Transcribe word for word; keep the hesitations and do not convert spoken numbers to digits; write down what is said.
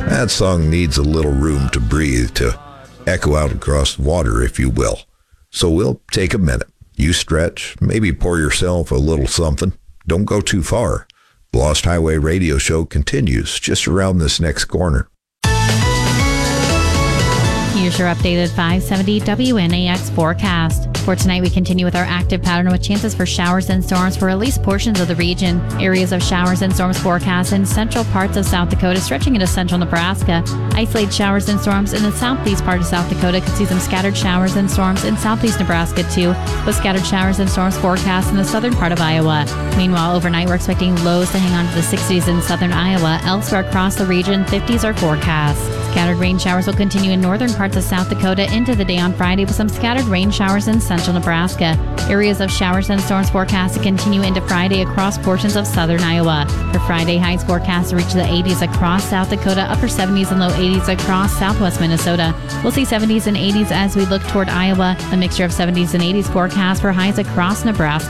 That song needs a little room to breathe, to echo out across the water, if you will. So we'll take a minute. You stretch, maybe pour yourself a little something. Don't go too far. The Lost Highway Radio Show continues just around this next corner. Here's your updated five seventy W N A X forecast. For tonight, we continue with our active pattern with chances for showers and storms for at least portions of the region. Areas of showers and storms forecast in central parts of South Dakota, stretching into central Nebraska. Isolated showers and storms in the southeast part of South Dakota. Could see some scattered showers and storms in southeast Nebraska too, with scattered showers and storms forecast in the southern part of Iowa. Meanwhile, overnight, we're expecting lows to hang on to the sixties in southern Iowa. Elsewhere across the region, fifties are forecast. Scattered rain showers will continue in northern parts of South Dakota into the day on Friday, with some scattered rain showers in central Nebraska. Areas of showers and storms forecast to continue into Friday across portions of southern Iowa. For Friday, highs forecast to reach the eighties across South Dakota, upper seventies and low eighties across southwest Minnesota. We'll see seventies and eighties as we look toward Iowa. A mixture of seventies and eighties forecast for highs across Nebraska.